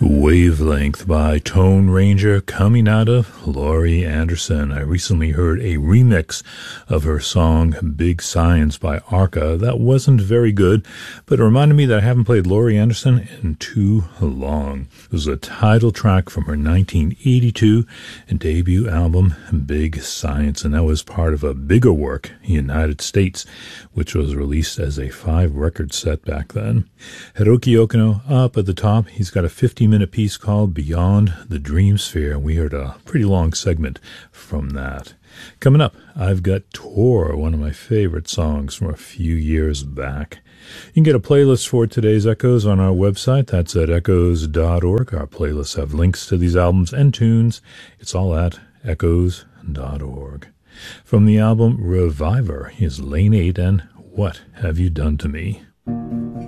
Wavelength by Tone Ranger coming out of Laurie Anderson. I recently heard a remix of her song Big Science by Arca. That wasn't very good, but it reminded me that I haven't played Laurie Anderson in too long. It was a title track from her 1982 debut album Big Science, and that was part of a bigger work, United States, which was released as a 5-record set back then. Hiroki Okino up at the top. He's got a 50-minute piece called Beyond the Dream Sphere. We heard a pretty long segment from that. Coming up, I've got Tor, one of my favorite songs from a few years back. You can get a playlist for today's Echoes on our website. That's at echoes.org. Our playlists have links to these albums and tunes. It's all at echoes.org. From the album Reviver is Lane 8 and What Have You Done to Me?